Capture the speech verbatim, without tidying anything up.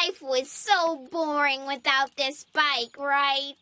life was so boring without this bike, right?